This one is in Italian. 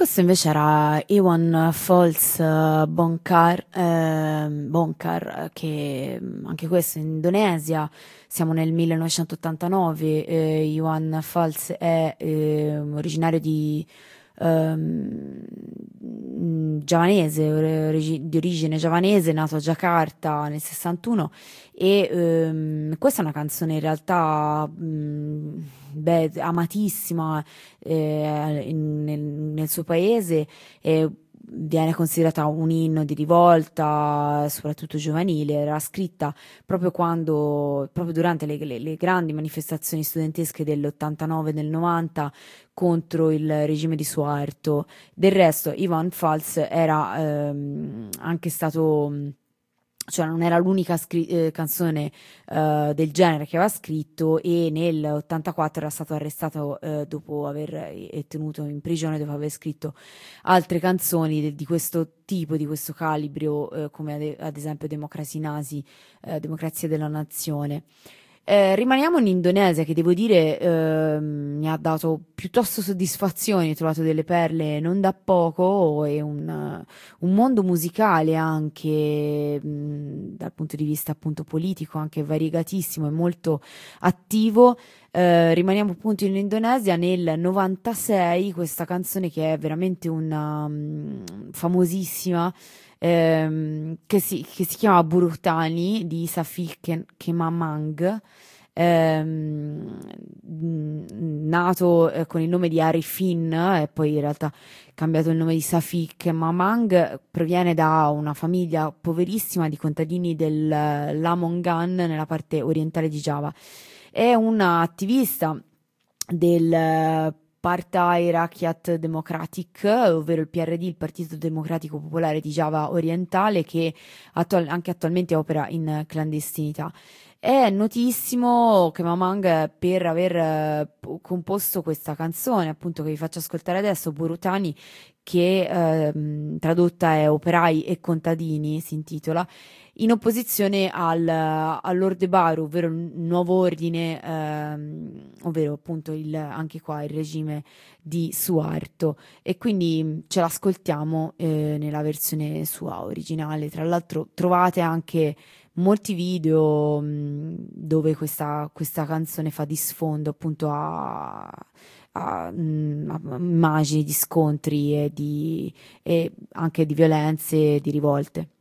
Questo invece era Ewan Falls Bongkar, che anche questo in Indonesia, siamo nel 1989. Ewan Falls è originario di giavanese, di origine giavanese, nato a Giacarta nel 61 e questa è una canzone in realtà amatissima nel suo paese e viene considerata un inno di rivolta, soprattutto giovanile. Era scritta proprio durante le grandi manifestazioni studentesche dell'89 e del 90 contro il regime di Suharto. Del resto, Ivan Fals era anche stato, cioè non era l'unica canzone del genere che aveva scritto, e nel 84 era stato arrestato dopo aver e tenuto in prigione dopo aver scritto altre canzoni di questo tipo, di questo calibro, come ad esempio Democracy Nasi, Democrazia della Nazione. Rimaniamo in Indonesia, che devo dire mi ha dato piuttosto soddisfazioni. Ho trovato delle perle non da poco e un mondo musicale anche dal punto di vista appunto politico anche variegatissimo e molto attivo. Rimaniamo appunto in Indonesia nel 96, questa canzone che è veramente una famosissima, che si chiama Buruhtani di Safik Kemamang, nato con il nome di Arifin e poi in realtà cambiato il nome di Safik Mamang. Proviene da una famiglia poverissima di contadini del Lamongan nella parte orientale di Giava. È una attivista del Partai Rakyat Democratic, ovvero il PRD, il Partito Democratico Popolare di Giava Orientale, che anche attualmente opera in clandestinità. È notissimo Kemamang per aver composto questa canzone, appunto, che vi faccio ascoltare adesso, Burutani, che tradotta è Operai e contadini, si intitola, in opposizione all'Orde Baru, ovvero il nuovo ordine, ovvero appunto anche qua il regime di Suharto. E quindi ce l'ascoltiamo nella versione sua originale. Tra l'altro trovate anche molti video dove questa canzone fa di sfondo appunto a immagini di scontri e anche di violenze e di rivolte.